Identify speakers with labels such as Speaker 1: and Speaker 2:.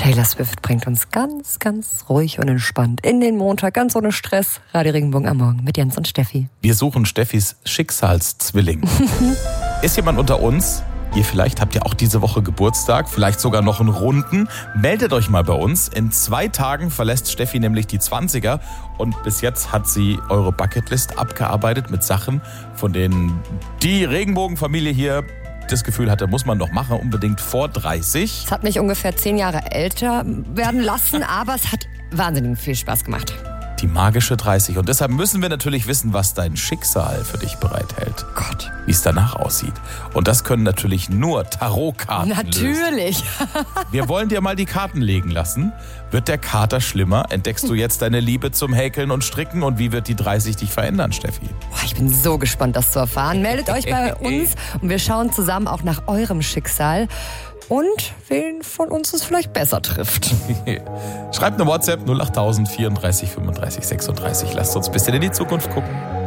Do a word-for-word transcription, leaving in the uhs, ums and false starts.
Speaker 1: Taylor Swift bringt uns ganz, ganz ruhig und entspannt in den Montag, ganz ohne Stress. Radio Regenbogen am Morgen mit Jens und Steffi.
Speaker 2: Wir suchen Steffis Schicksalszwilling. Ist jemand unter uns? Ihr vielleicht habt ja auch diese Woche Geburtstag, vielleicht sogar noch einen Runden. Meldet euch mal bei uns. In zwei Tagen verlässt Steffi nämlich die zwanziger und bis jetzt hat sie eure Bucketlist abgearbeitet mit Sachen, von denen die Regenbogenfamilie hier das Gefühl hatte, muss man doch machen, unbedingt vor dreißig.
Speaker 1: Es hat mich ungefähr zehn Jahre älter werden lassen, aber es hat wahnsinnig viel Spaß gemacht.
Speaker 2: Die magische dreißig. Und deshalb müssen wir natürlich wissen, was dein Schicksal für dich bereithält.
Speaker 1: Gott.
Speaker 2: Wie es danach aussieht. Und das können natürlich nur Tarotkarten
Speaker 1: Natürlich.
Speaker 2: lösen. Wir wollen dir mal die Karten legen lassen. Wird der Kater schlimmer? Entdeckst du jetzt deine Liebe zum Häkeln und Stricken? Und wie wird die dreißig dich verändern, Steffi?
Speaker 1: Boah, ich bin so gespannt, das zu erfahren. Meldet euch bei uns und wir schauen zusammen auch nach eurem Schicksal. Und wen von uns es vielleicht besser trifft.
Speaker 2: Schreibt eine WhatsApp null acht tausend vierunddreißig fünfunddreißig sechsunddreißig. Lasst uns ein bisschen in die Zukunft gucken.